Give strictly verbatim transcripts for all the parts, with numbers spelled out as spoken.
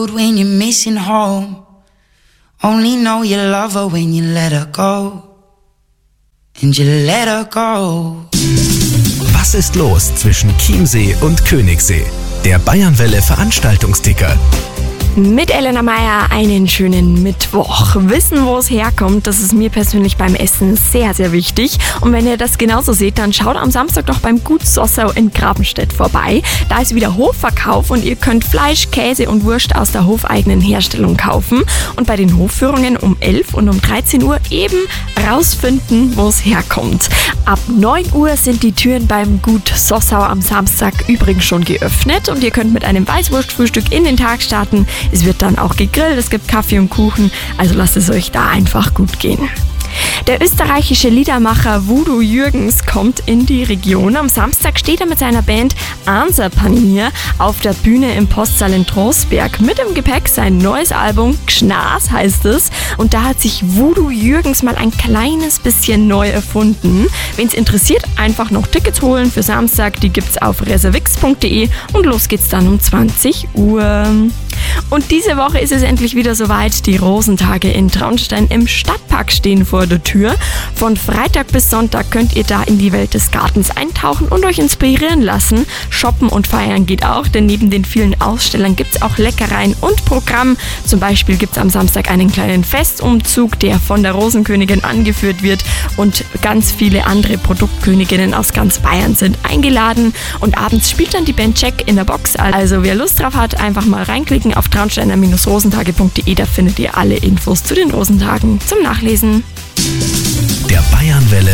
When you're missing home, only know you love her when you let her go. And you let her go. Was ist los zwischen Chiemsee und Königssee? Der Bayernwelle Veranstaltungsticker. Mit Elena Meyer einen schönen Mittwoch. Wissen, wo es herkommt, das ist mir persönlich beim Essen sehr, sehr wichtig. Und wenn ihr das genauso seht, dann schaut am Samstag doch beim Gut Sossau in Grabenstedt vorbei. Da ist wieder Hofverkauf und ihr könnt Fleisch, Käse und Wurst aus der hofeigenen Herstellung kaufen. Und bei den Hofführungen um elf und um dreizehn Uhr eben rausfinden, wo es herkommt. Ab neun Uhr sind die Türen beim Gut Sossau am Samstag übrigens schon geöffnet und ihr könnt mit einem Weißwurstfrühstück in den Tag starten. Es wird dann auch gegrillt, es gibt Kaffee und Kuchen, also lasst es euch da einfach gut gehen. Der österreichische Liedermacher Voodoo Jürgens kommt in die Region. Am Samstag steht er mit seiner Band Answer Panier auf der Bühne im Postsaal in Trostberg. Mit im Gepäck sein neues Album, Gschnas heißt es. Und da hat sich Voodoo Jürgens mal ein kleines bisschen neu erfunden. Wen es interessiert, einfach noch Tickets holen für Samstag. Die gibt's auf reservix punkt de und los geht's dann um zwanzig Uhr. Und diese Woche ist es endlich wieder soweit. Die Rosentage in Traunstein im Stadtpark stehen vor der Tür. Von Freitag bis Sonntag könnt ihr da in die Welt des Gartens eintauchen und euch inspirieren lassen. Shoppen und feiern geht auch, denn neben den vielen Ausstellern gibt es auch Leckereien und Programm. Zum Beispiel gibt es am Samstag einen kleinen Festumzug, der von der Rosenkönigin angeführt wird und ganz viele andere Produktköniginnen aus ganz Bayern sind eingeladen. Und abends spielt dann die Band Check in der Box. Also wer Lust drauf hat, einfach mal reinklicken auf traunsteiner rosentage punkt de, da findet ihr alle Infos zu den Rosentagen zum Nachlesen. Der Bayernwelle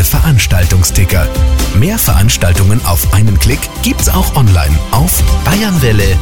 Veranstaltungsticker. Mehr Veranstaltungen auf einen Klick gibt's auch online auf bayernwelle